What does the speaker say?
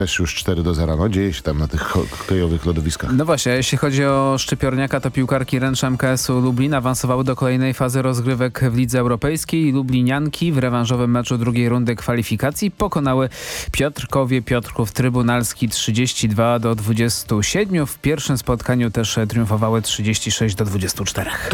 Też już 4-0. No dzieje się tam na tych hokejowych lodowiskach. No właśnie, jeśli chodzi o Szczypiorniaka, to piłkarki Ręcz MKS-u Lublin awansowały do kolejnej fazy rozgrywek w Lidze Europejskiej. Lublinianki w rewanżowym meczu drugiej rundy kwalifikacji pokonały Piotrków Trybunalski 32-27. W pierwszym spotkaniu też triumfowały 36-24.